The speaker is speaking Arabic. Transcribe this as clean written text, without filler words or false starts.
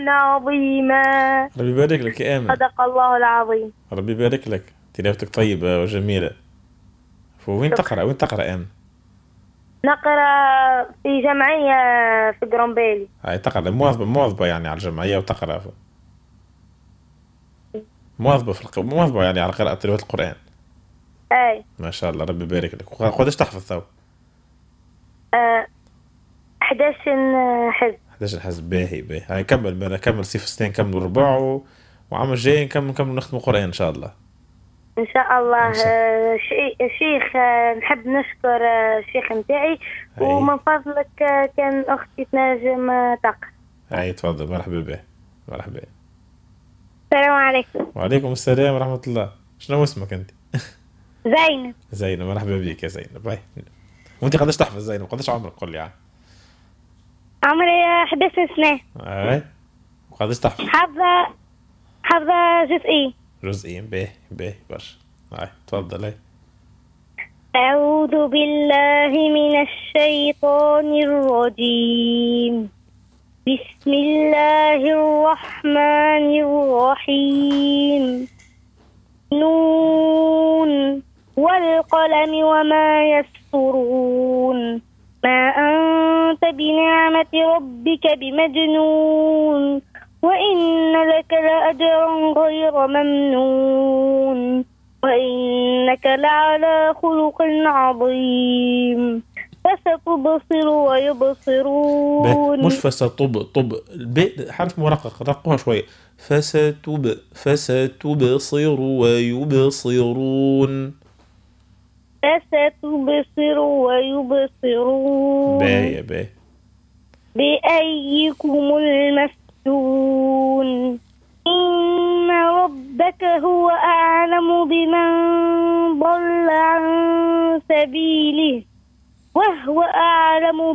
عظيما. ربي يبارك لك يا آمنة. صدق الله العظيم. ربي يبارك لك، تلاوتك طيبة وجميلة. وين تقرأ، شكرا. وين تقرأ آمنة؟ نقرأ في جمعية في جرومبيلي. هاي تقرأ مواظبة يعني على الجمعية وتقرأ مواظبة مواظبة يعني على قراءة تلاوة القرآن. أي. ما شاء الله ربي يبارك لك. قداش تحفظ تو؟ 11 حزب. 11 حزب، باهي باهي. هاي كمل صيف سنين، كمل ربع وعام الجاي نكمل نختم القرآن إن شاء الله. إن شاء الله. إن شاء شيخ، نحب نشكر الشيخ متاعي، هاي ومن فضلك كان أختي تنجم تقرأ. هاي تفضل، مرحبا به. مرحبا. السلام عليكم. وعليكم السلام ورحمة الله. شنو اسمك أنت؟ زينب. زينب، مرحبا بك يا زينب. باي. وأنت قداش تحفظ زينب؟ قداش عمرك قول لي يعني؟ عمري 11 سنة. هاي. وقداش تحفظ؟ حافظة جزئي. جزئين، باهي باهي برشا. هاي تفضل. هاي أعوذ بالله من الشيطان الرجيم. بسم الله الرحمن الرحيم. نون والقلم وما يسطرون. ما أنت بنعمة ربك بمجنون، وإن لك لأجرا غير ممنون، وإنك لعلى خلق عظيم. فستبصر ويبصرون. مش طب الباء حرف مرقق، رقوها شوية. فستبصر ويبصرون. فستبصر ويبصرون. باهي باهي. بأيكم المفتون. إن ربك هو أعلم بمن ضل عن سبيله، وهو أعلم